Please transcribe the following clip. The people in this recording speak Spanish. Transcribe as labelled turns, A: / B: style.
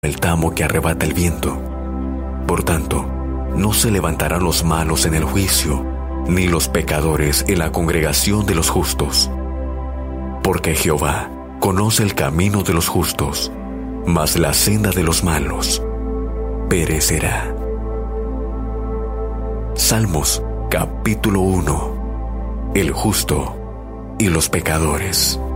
A: el tamo que arrebata el viento. Por tanto, no se levantarán los malos en el juicio, ni los pecadores en la congregación de los justos. Porque Jehová conoce el camino de los justos, mas la senda de los malos perecerá. Salmos capítulo 1. El justo y los pecadores.